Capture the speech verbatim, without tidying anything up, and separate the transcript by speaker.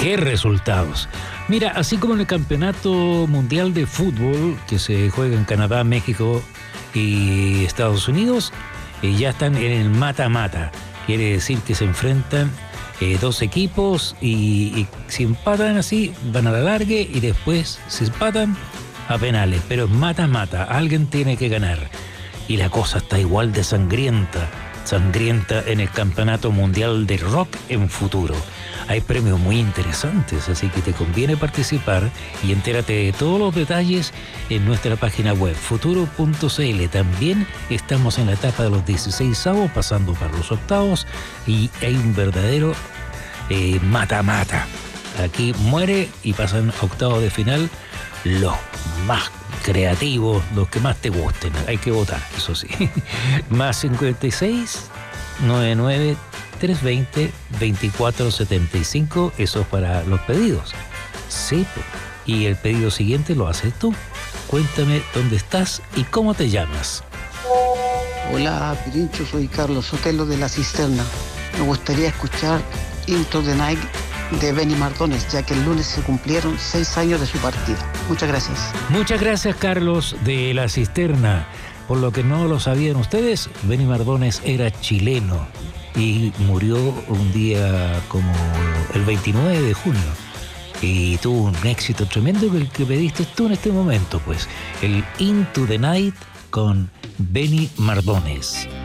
Speaker 1: qué resultados. Mira, así como en el Campeonato Mundial de Fútbol, que se juega en Canadá, México y Estados Unidos, eh, ya están en el mata-mata. Quiere decir que se enfrentan eh, dos equipos y, y si empatan así, van a la largue y después, si empatan, a penales. Pero es mata-mata, alguien tiene que ganar. Y la cosa está igual de sangrienta, sangrienta en el Campeonato Mundial de Rock en futuro. Hay premios muy interesantes, así que te conviene participar y entérate de todos los detalles en nuestra página web, futuro punto c l. También estamos en la etapa de los dieciséis avos, pasando para los octavos, y hay un verdadero eh, mata-mata. Aquí muere y pasan a octavos de final los más creativos, los que más te gusten. Hay que votar, eso sí. Más cincuenta y seis, noventa y nueve, trescientos veinte, veinticuatro setenta y cinco, eso es para los pedidos. Sí, y el pedido siguiente lo haces tú. Cuéntame dónde estás y cómo te llamas.
Speaker 2: Hola, Pirincho, soy Carlos Sotelo de La Cisterna. Me gustaría escuchar Into the Night de Benny Mardones, ya que el lunes se cumplieron seis años de su partida. Muchas gracias.
Speaker 1: Muchas gracias, Carlos de La Cisterna. Por lo que no lo sabían ustedes, Benny Mardones era chileno y murió un día como el veintinueve de junio. Y tuvo un éxito tremendo que el que pediste tú en este momento, pues, el Into the Night con Benny Mardones.